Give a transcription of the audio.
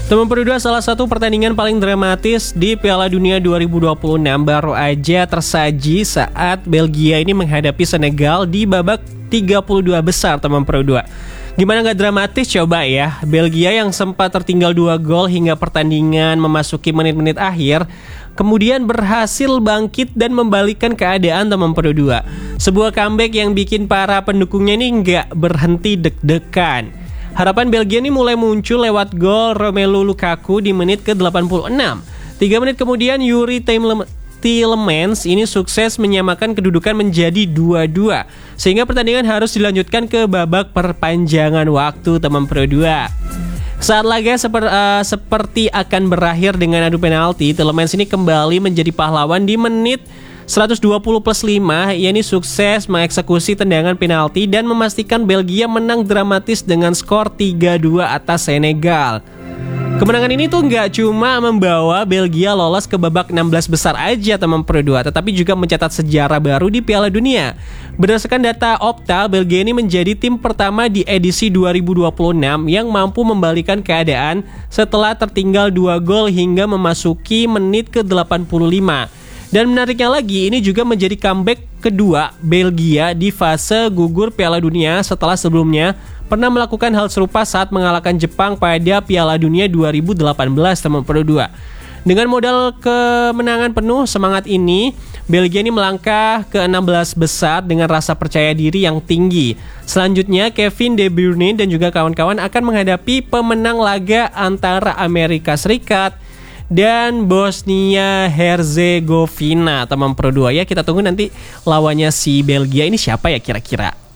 Teman Pro 2, salah satu pertandingan paling dramatis di Piala Dunia 2026 baru aja tersaji saat Belgia ini menghadapi Senegal di babak 32 besar, teman Pro 2. Gimana gak dramatis coba ya? Belgia yang sempat tertinggal 2 gol hingga pertandingan memasuki menit-menit akhir, kemudian berhasil bangkit dan membalikkan keadaan, teman Pro 2. Sebuah comeback yang bikin para pendukungnya ini gak berhenti deg-degan. Harapan Belgia ini mulai muncul lewat gol Romelu Lukaku di menit ke-86. 3 menit kemudian Yuri Tielemans ini sukses menyamakan kedudukan menjadi 2-2. Sehingga pertandingan harus dilanjutkan ke babak perpanjangan waktu, teman Pro 2. Saat laga seperti akan berakhir dengan adu penalti, Tielemans ini kembali menjadi pahlawan di menit 120+5, ia ini sukses mengeksekusi tendangan penalti dan memastikan Belgia menang dramatis dengan skor 3-2 atas Senegal. Kemenangan ini tuh nggak cuma membawa Belgia lolos ke babak 16 besar aja, teman Pro 2, tetapi juga mencatat sejarah baru di Piala Dunia. Berdasarkan data Opta, Belgia ini menjadi tim pertama di edisi 2026 yang mampu membalikan keadaan setelah tertinggal 2 gol hingga memasuki menit ke-85. Dan menariknya lagi, ini juga menjadi comeback kedua Belgia di fase gugur Piala Dunia setelah sebelumnya pernah melakukan hal serupa saat mengalahkan Jepang pada Piala Dunia 2018, teman Pro 2. Dengan modal kemenangan penuh semangat ini, Belgia ini melangkah ke 16 besar dengan rasa percaya diri yang tinggi. Selanjutnya, Kevin De Bruyne dan juga kawan-kawan akan menghadapi pemenang laga antara Amerika Serikat dan Bosnia Herzegovina, teman Pro 2 ya. Kita tunggu nanti lawannya si Belgia ini siapa ya kira-kira.